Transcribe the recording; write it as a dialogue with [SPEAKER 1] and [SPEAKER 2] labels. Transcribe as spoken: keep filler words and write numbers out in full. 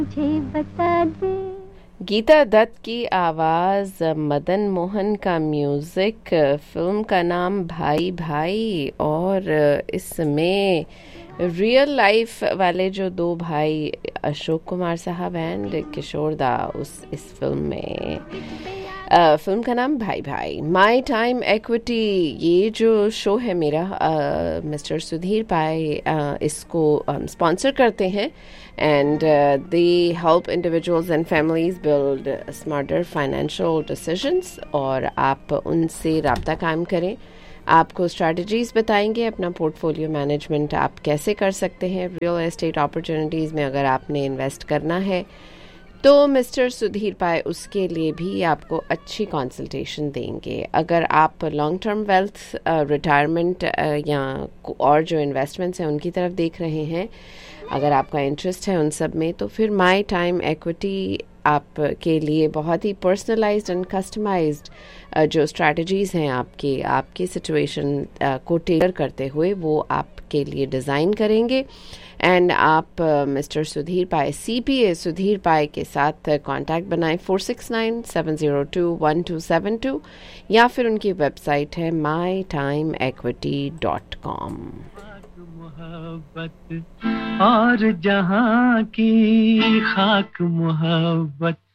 [SPEAKER 1] मुझे बता दे।
[SPEAKER 2] गीता दत्त की आवाज़, मदन मोहन का म्यूज़िक, फिल्म का नाम भाई भाई। और इसमें रियल लाइफ वाले जो दो भाई अशोक कुमार साहब एंड किशोर दा उस इस फिल्म में। अ, फिल्म का नाम भाई भाई। माय टाइम इक्विटी, ये जो शो है मेरा, अ, मिस्टर सुधीर पाई अ, इसको स्पॉन्सर करते हैं and they help individuals and families build smarter financial decisions. और आप उनसे रब्ता कायम करें, आपको स्ट्रैटेजीज बताएंगे अपना पोर्टफोलियो मैनेजमेंट आप कैसे कर सकते हैं रियल एस्टेट अपॉर्चुनिटीज़ में। अगर आपने इन्वेस्ट करना है तो मिस्टर सुधीर पाए उसके लिए भी आपको अच्छी कंसल्टेशन देंगे। अगर आप लॉन्ग टर्म वेल्थ, रिटायरमेंट या और जो इन्वेस्टमेंट्स हैं उनकी तरफ देख रहे हैं, अगर आपका इंटरेस्ट है उन सब में, तो फिर माय टाइम इक्विटी आपके लिए बहुत ही पर्सनलाइज्ड एंड कस्टमाइज्ड जो स्ट्रैटेजीज़ हैं आपके आपके सिचुएशन को टेलर करते हुए वो आपके लिए डिज़ाइन करेंगे। एंड आप मिस्टर सुधीर पाए, सी पी ए सुधीर पाए के साथ कांटेक्ट बनाएं four six nine seven zero two one two seven to, या फिर उनकी वेबसाइट है my time equity dot com.
[SPEAKER 3] मोहब्बत और जहां की खाक मोहब्बत।